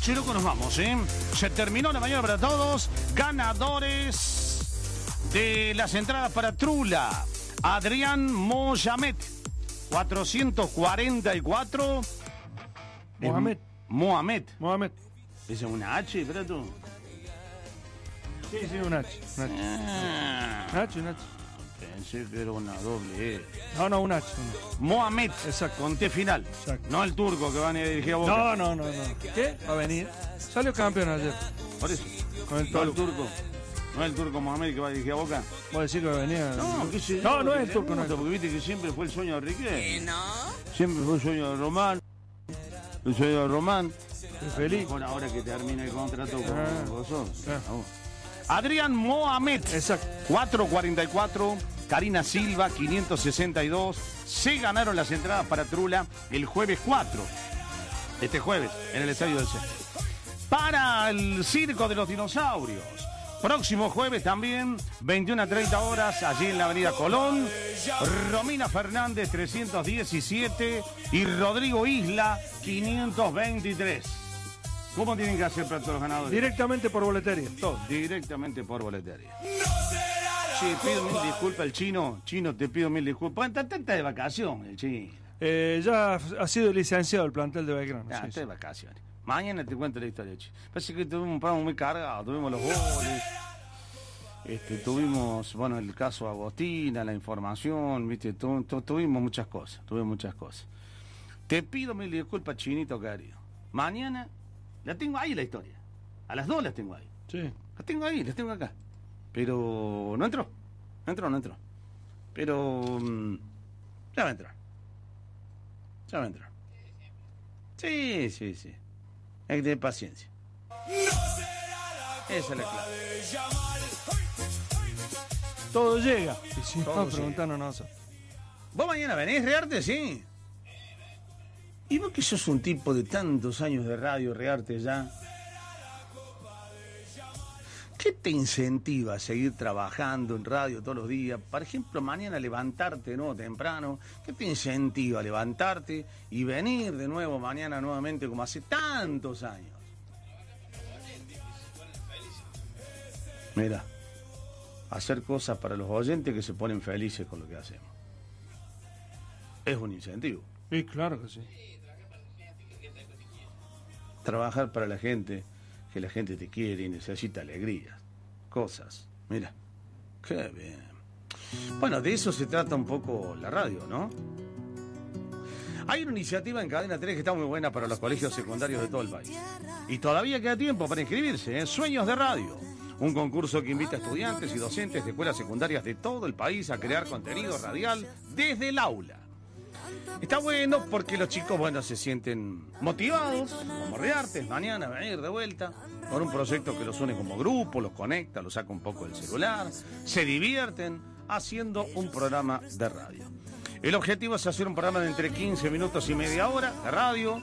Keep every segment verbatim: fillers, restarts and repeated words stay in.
Che, loco, nos vamos, ¿eh? Se terminó la mañana para todos. Ganadores de las entradas para Trula. Adrián Mohamed, cuatrocientos cuarenta y cuatro. Mohamed. Eh, Mohamed. Mohamed. ¿Esa es una H, espera tú? Sí, sí, un H. Un H. Ah, Un H, un H. pensé que era una doble E. No, no, un H. Un H. Mohamed. Exacto. Con T final. Exacto. No el turco que van a dirigir a Boca. No, no, no, no. ¿Qué? Va a venir. Salió campeón ayer. Por eso. Con el No el turco. turco. No el turco Mohamed que va a dirigir a Boca. ¿Vos decís que va a venir? No, qué sé yo, No, no es el te turco, no es el pregunto, turco. porque viste que siempre fue el sueño de Riquelme. Siempre fue el sueño de Román. El sueño de Román. Estoy feliz. Bueno, ahora que termina el contrato con Ah, vosotros. ah. Ah. Adrián Mohamed. Exacto. cuatrocientos cuarenta y cuatro. Karina Silva, quinientos sesenta y dos. Se ganaron las entradas para Trula el jueves cuatro. Este jueves, en el Estadio del Centro. Para el Circo de los Dinosaurios. Próximo jueves también, veintiuna a treinta horas, allí en la Avenida Colón. Romina Fernández, trescientos diecisiete. Y Rodrigo Isla, quinientos veintitrés. ¿Cómo tienen que hacer para todos los ganadores? Directamente por boletería. Todo. Directamente por boletería. Sí, pido mil disculpas el chino. Chino, te pido mil disculpas. Está, está, está de vacaciones el chino. Eh, ya ha sido licenciado el plantel de Belgrano. Ah, sí, está sí. de vacaciones. Mañana te cuento la historia, chino. Parece que tuvimos un programa muy cargado. Tuvimos los goles. Este, tuvimos, bueno, el caso Agostina, la información, viste, tu, tu, tuvimos muchas cosas. Tuvimos muchas cosas. Te pido mil disculpas, chinito querido. Mañana la tengo ahí la historia. A las dos las tengo ahí. Sí. Las tengo ahí, las tengo acá. Pero no entró. No entró, no entró. Pero mm, ya va a entrar. Ya va a entrar. Sí, sí, sí. Hay que tener paciencia. Esa es la clave. Todo llega. Y si Todo no, preguntanos nosotros. ¿Vos mañana venís, Rearte? Sí. ¿Y vos que sos un tipo de tantos años de radio, Rearte, ya? ¿Qué te incentiva a seguir trabajando en radio todos los días? Por ejemplo, mañana levantarte de nuevo temprano. ¿Qué te incentiva a levantarte y venir de nuevo mañana nuevamente como hace tantos años? Mira, hacer cosas para los oyentes que se ponen felices con lo que hacemos. Es un incentivo. Sí, claro que sí. Trabajar para la gente, que la gente te quiere y necesita alegrías, cosas. Mira, qué bien. Bueno, de eso se trata un poco la radio, ¿no? Hay una iniciativa en Cadena tres que está muy buena para los colegios secundarios de todo el país. Y todavía queda tiempo para inscribirse, ¿eh? Sueños de Radio. Un concurso que invita a estudiantes y docentes de escuelas secundarias de todo el país a crear contenido radial desde el aula. Está bueno porque los chicos, bueno, se sienten motivados, como Reartes, mañana a venir de vuelta, con un proyecto que los une como grupo, los conecta, los saca un poco del celular, se divierten haciendo un programa de radio. El objetivo es hacer un programa de entre quince minutos y media hora de radio.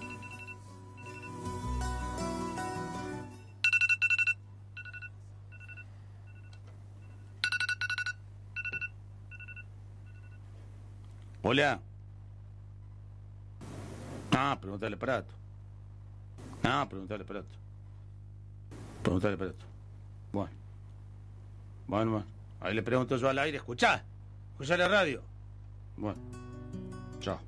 Hola. Ah, preguntale Prato. Ah, preguntale Prato. Preguntale Prato. Bueno. Bueno, bueno. Ahí le pregunto yo al aire. Escuchá. Escuchá la radio. Bueno. Chao.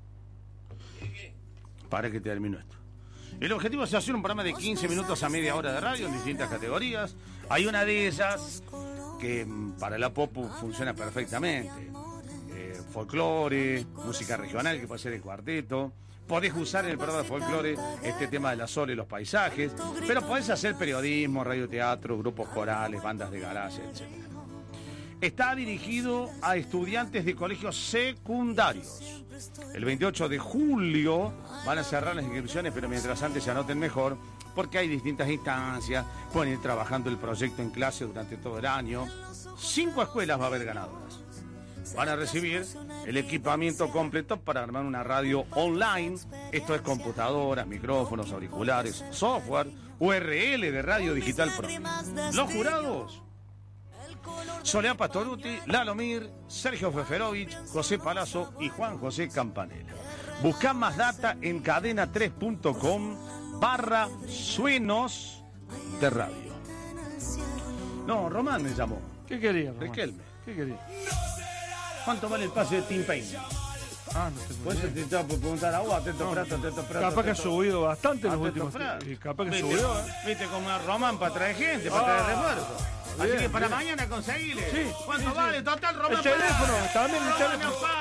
Para que termino esto. El objetivo es hacer un programa de quince minutos a media hora de radio en distintas categorías. Hay una de ellas que mm, para la popu funciona perfectamente. Eh, folclore, música regional que puede ser el cuarteto. Podés usar en el programa de folclore este tema de la sola y los paisajes, pero podés hacer periodismo, radioteatro, grupos corales, bandas de garaje, etcétera. Está dirigido a estudiantes de colegios secundarios. El veintiocho de julio van a cerrar las inscripciones, pero mientras antes se anoten mejor, porque hay distintas instancias, pueden ir trabajando el proyecto en clase durante todo el año. Cinco escuelas va a haber ganadoras. Van a recibir el equipamiento completo para armar una radio online. Esto es computadoras, micrófonos, auriculares, software, U R L de radio digital propio. Los jurados: Soledad Pastoruti, Lalo Mir, Sergio Feferovich, José Palazzo y Juan José Campanella. Buscá más data en cadena tres punto com barra suenos de radio. No, Román me llamó. ¿Qué quería, Román? Riquelme. ¿Qué quería? ¿Cuánto vale el pase de Tim Payne? Ah, no tengo Pues idea. te tengo que preguntar a vos, atento No, prato, atento prato. Capaz que ha atento- subido bastante en los atento últimos prato. tiempos. Y capaz que ¿Viste? subió, ¿eh? Viste como es Román para traer gente, para Ah, traer refuerzo. Así bien, que para bien. mañana conseguile. Sí, ¿Cuánto sí, sí. vale? Total, Román. El teléfono, también el Román, teléfono. no